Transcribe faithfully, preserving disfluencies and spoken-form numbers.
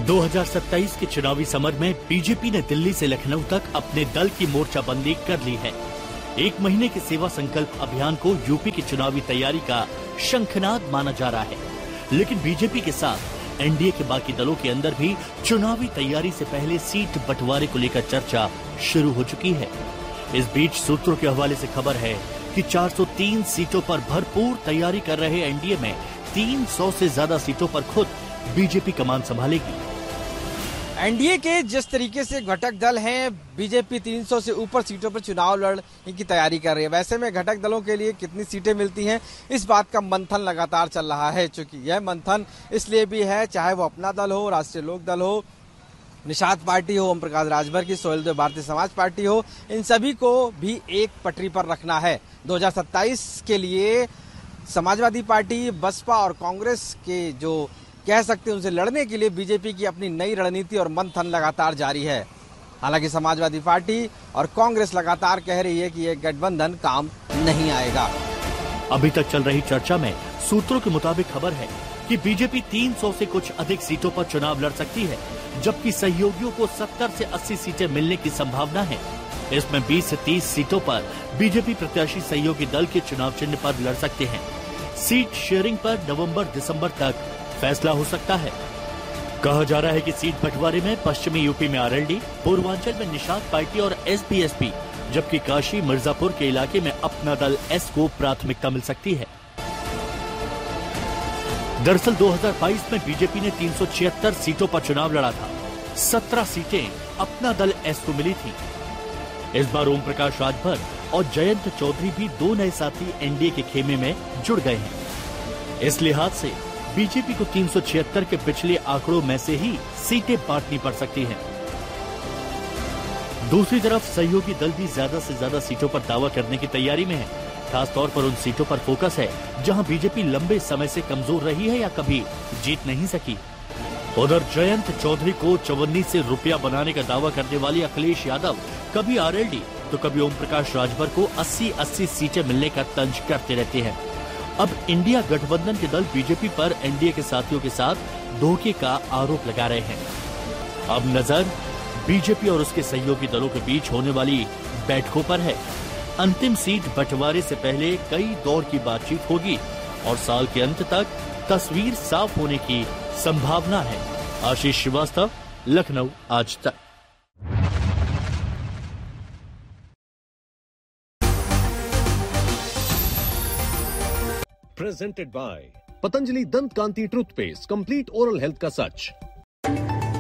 दो हज़ार सत्ताईस के चुनावी समर में बीजेपी ने दिल्ली से लखनऊ तक अपने दल की मोर्चाबंदी कर ली है। एक महीने के सेवा संकल्प अभियान को यूपी की चुनावी तैयारी का शंखनाद माना जा रहा है, लेकिन बीजेपी के साथ एनडीए के बाकी दलों के अंदर भी चुनावी तैयारी से पहले सीट बंटवारे को लेकर चर्चा शुरू हो चुकी है। इस बीच सूत्रों के हवाले से खबर है कि चार सौ तीन सीटों पर भरपूर तैयारी कर रहे एनडीए में तीन सौ से ज्यादा सीटों पर खुद बीजेपी कमान संभालेगी। एनडीए के जिस तरीके से घटक दल हैं, बीजेपी तीन सौ से ऊपर सीटों पर चुनाव लड़ने की तैयारी कर रही है। वैसे में घटक दलों के लिए कितनी सीटें मिलती हैं, इस बात का मंथन लगातार चल रहा है। चूंकि यह मंथन इसलिए भी है, चाहे वो अपना दल हो, राष्ट्रीय लोक दल हो, निषाद पार्टी हो, ओम प्रकाश राजभर की, सोहेल देव भारतीय समाज पार्टी हो, इन सभी को भी एक पटरी पर रखना है। दो हज़ार सत्ताईस के लिए समाजवादी पार्टी, बसपा और कांग्रेस के जो कह सकते हैं उनसे लड़ने के लिए बीजेपी की अपनी नई रणनीति और मंथन लगातार जारी है। हालांकि समाजवादी पार्टी और कांग्रेस लगातार कह रही है कि यह गठबंधन काम नहीं आएगा। अभी तक चल रही चर्चा में सूत्रों के मुताबिक खबर है कि बीजेपी तीन सौ से कुछ अधिक सीटों पर चुनाव लड़ सकती है, जबकि सहयोगियों को सत्तर से अस्सी सीटें मिलने की संभावना है। इसमें बीस से तीस सीटों पर बीजेपी प्रत्याशी सहयोगी दल के चुनाव चिन्ह पर लड़ सकते हैं। सीट शेयरिंग पर नवंबर दिसंबर तक फैसला हो सकता है। कहा जा रहा है कि सीट बंटवारे में पश्चिमी यूपी में आरएलडी, पूर्वांचल में निषाद पार्टी और एसपीएसपी, जबकि काशी मिर्जापुर के इलाके में अपना दल एस को प्राथमिकता मिल सकती है। दरअसल दो हज़ार बाईस में बीजेपी ने तीन सौ छिहत्तर सीटों पर चुनाव लड़ा था। सत्रह सीटें अपना दल एस को मिली थी। इस बार ओम प्रकाश राजभर और जयंत चौधरी भी दो नए साथी एनडीए के खेमे में जुड़ गए हैं। इस लिहाज से बीजेपी को तीन सौ छिहत्तर के पिछले आंकड़ों में से ही सीटें बांटनी पड़ सकती हैं। दूसरी तरफ सहयोगी दल भी ज्यादा से ज्यादा सीटों पर दावा करने की तैयारी में है। खास तौर पर उन सीटों पर फोकस है जहां बीजेपी लंबे समय से कमजोर रही है या कभी जीत नहीं सकी। उधर जयंत चौधरी को चवन्नी से रुपया बनाने का दावा करने वाले अखिलेश यादव कभी आरएलडी तो कभी ओम प्रकाश राजभर को अस्सी अस्सी सीटें मिलने का तंज करते रहते हैं। अब इंडिया गठबंधन के दल बीजेपी पर एनडीए के साथियों के साथ धोखे का आरोप लगा रहे हैं। अब नजर बीजेपी और उसके सहयोगी दलों के बीच होने वाली बैठकों पर है। अंतिम सीट बंटवारे से पहले कई दौर की बातचीत होगी और साल के अंत तक तस्वीर साफ होने की संभावना है। आशीष श्रीवास्तव, लखनऊ आज तक। Presented by Patanjali Dant Kanti Toothpaste, complete oral health का सच।